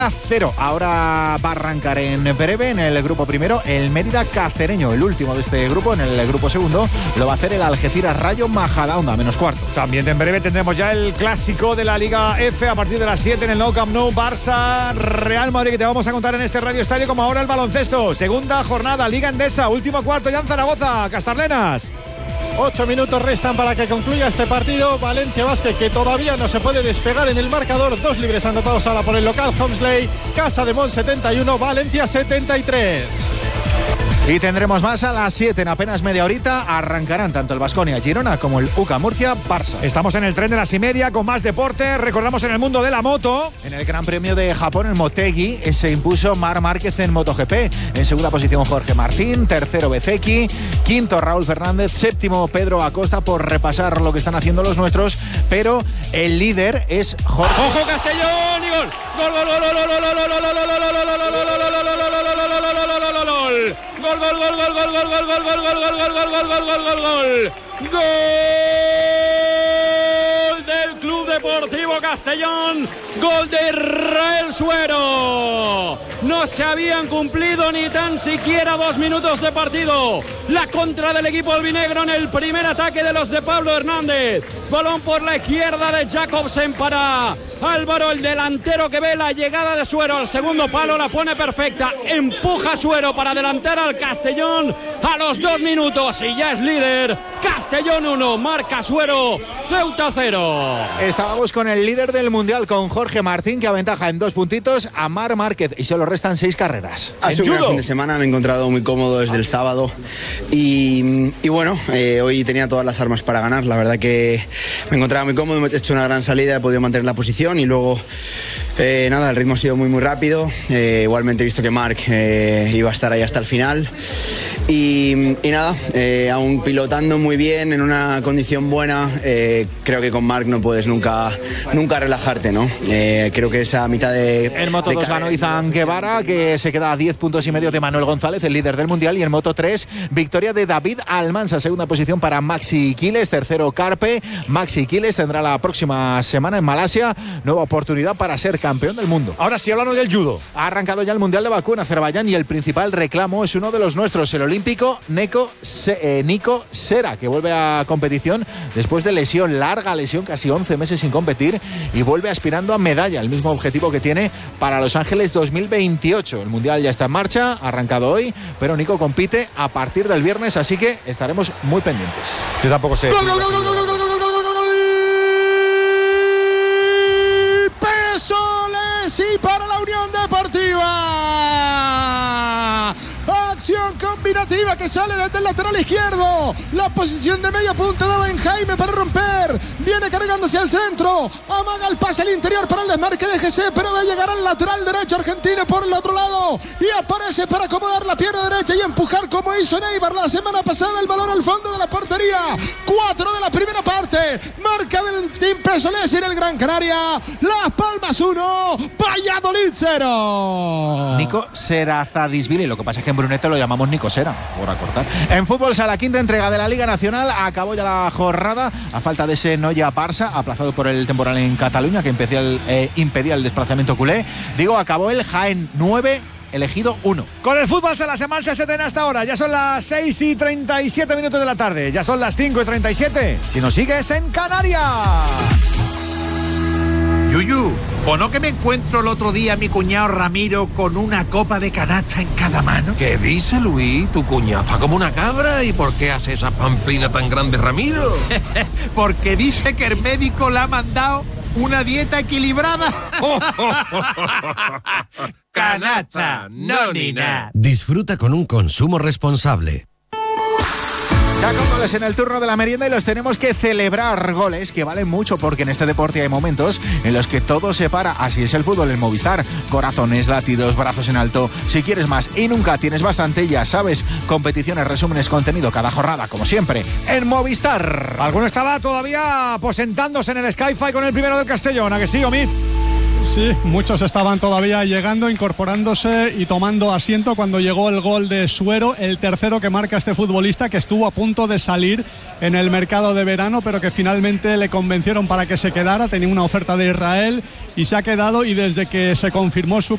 0. Ahora va a arrancar en breve en el grupo primero el Mérida Cacereño, el último de este grupo. En el grupo segundo lo va a hacer el Algeciras Rayo Majadahonda, -4. También en breve tendremos ya el clásico de la Liga F a partir de las 7 en el Nou Camp Nou, Barça Real Madrid, que te vamos a contar en este Radio Estadio. Como ahora el baloncesto, segunda jornada, Liga Endesa, último cuarto ya en Zaragoza, Castarlenas. 8 minutos restan para que concluya este partido. Valencia Basket, que todavía no se puede despegar en el marcador. 2 libres anotados ahora por el local Homsley. Casa de Mon 71, Valencia 73. Y tendremos más a las 7, en apenas media horita. Arrancarán tanto el Baskonia Girona como el UCA Murcia Barça. Estamos en el tren de las 1:30 con más deporte. Recordamos en el mundo de la moto. En el Gran Premio de Japón, en Motegi, se impuso Marc Márquez en MotoGP. En segunda posición Jorge Martín, tercero Bezzecchi, quinto Raúl Fernández, séptimo Pedro Acosta, por repasar lo que están haciendo los nuestros. Pero el líder es Jorge. ¡Ojo, Castellón! ¡Y gol! ¡Gol, gol, gol, gol, gol, gol, gol, gol, gol del Club Deportivo Castellón! ¡Gol de Israel Suero! No se habían cumplido ni tan siquiera 2 minutos de partido. La contra del equipo albinegro en el primer ataque de los de Pablo Hernández. Balón por la izquierda de Jacobsen para Álvaro, el delantero, que ve la llegada de Suero al segundo palo, la pone perfecta, empuja Suero para adelantar al Castellón a los 2 minutos y ya es líder. Castellón 1, marca Suero, Ceuta 0. Estábamos con el líder del Mundial, con Jorge Martín, que aventaja en 2 puntitos a Marc Márquez, y solo restan 6 carreras. Ha sido un gran fin de semana, me he encontrado muy cómodo desde el sábado y bueno, hoy tenía todas las armas para ganar. La verdad que me encontraba muy cómodo, he hecho una gran salida, he podido mantener la posición y luego nada, el ritmo ha sido muy muy rápido. Igualmente he visto que Marc iba a estar ahí hasta el final y nada, aún pilotando muy bien, en una condición buena. Creo que con Marc no puedes nunca relajarte, ¿no? Creo que esa mitad de... En Moto 2 ganó Izan Guevara, que se queda a 10 puntos y medio de Manuel González, el líder del Mundial. Y en Moto 3, victoria de David Almansa, segunda posición para Maxi Quiles, tercero Carpe. Maxi Quiles tendrá la próxima semana en Malasia nueva oportunidad para ser campeón del mundo. Ahora sí, hablamos del judo. Ha arrancado ya el Mundial de Bakú en Azerbaiyán y el principal reclamo es uno de los nuestros, el olímpico Nico Sera, que vuelve a competición después de lesión, larga lesión, casi 11 meses sin competir, y vuelve aspirando a medalla, el mismo objetivo que tiene para Los Ángeles 2028. El Mundial ya está en marcha, ha arrancado hoy, pero Nico compite a partir del viernes, así que estaremos muy pendientes. Yo tampoco sé. ¡Gol, gol, gol, gol, gol, gol, gol, gol, gol! Pesoles y para la Unión Deportiva. Acción combinativa que sale desde el lateral izquierdo. La posición de media punta daba en Jaime para romper. Viene cargando hacia el centro. Amaga el pase al interior para el desmarque de GC, pero va a llegar al lateral derecho argentino por el otro lado. Y aparece para acomodar la pierna derecha y empujar como hizo Neibar la semana pasada. El balón al fondo de la portería. 4 de la primera parte. Marca Valentín Pesolés en el Gran Canaria. Las Palmas 1, Valladolid 0. Nico Serazadisvili, lo que pasa es que en Brunete lo llamamos Nico Sera, por acortar. En fútbol, la quinta entrega de la Liga Nacional. Acabó ya la jornada a falta de ese Noia-Barça, aplazado por el temporal en Cataluña, que impedía el desplazamiento culé. Digo, acabó el Jaén 9, elegido 1. Con el fútbol se las mal se tren hasta ahora. Ya son las 6:37 de la tarde. Ya son las 5:37. Si nos sigues en Canarias. Yuyu, ¿o no que me encuentro el otro día a mi cuñado Ramiro con una copa de canasta en cada mano? ¿Qué dice, Luis? Tu cuñado está como una cabra. ¿Y por qué hace esa pamplina tan grande, Ramiro? Porque dice que el médico le ha mandado una dieta equilibrada. Canasta, no ni nada. Disfruta con un consumo responsable. Ya con goles en el turno de la merienda y los tenemos que celebrar, goles que valen mucho, porque en este deporte hay momentos en los que todo se para. Así es el fútbol en Movistar. Corazones, latidos, brazos en alto. Si quieres más y nunca tienes bastante, ya sabes, competiciones, resúmenes, contenido cada jornada, como siempre, en Movistar. Alguno estaba todavía aposentándose en el Sky-Fi con el primero del Castellón, ¿a que sí, Omid? Sí, muchos estaban todavía llegando, incorporándose y tomando asiento cuando llegó el gol de Suero, el tercero que marca este futbolista, que estuvo a punto de salir en el mercado de verano, pero que finalmente le convencieron para que se quedara. Tenía una oferta de Israel y se ha quedado, y desde que se confirmó su